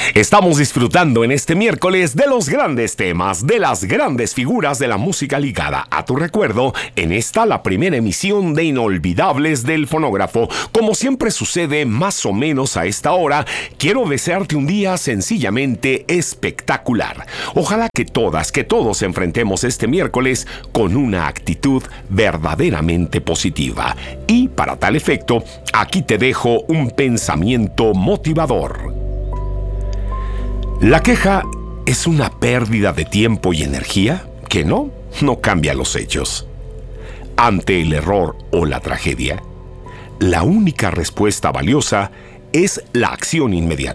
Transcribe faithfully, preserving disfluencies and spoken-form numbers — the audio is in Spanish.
Estamos disfrutando en este miércoles de los grandes temas, de las grandes figuras de la música ligada a tu recuerdo, en esta la primera emisión de Inolvidables del Fonógrafo. Como siempre sucede más o menos a esta hora, quiero desearte un día sencillamente espectacular. Ojalá que todas, que todos enfrentemos este miércoles con una actitud verdaderamente positiva. Y para tal efecto, aquí te dejo un pensamiento motivador. La queja es una pérdida de tiempo y energía que no, no cambia los hechos. Ante el error o la tragedia, la única respuesta valiosa es la acción inmediata.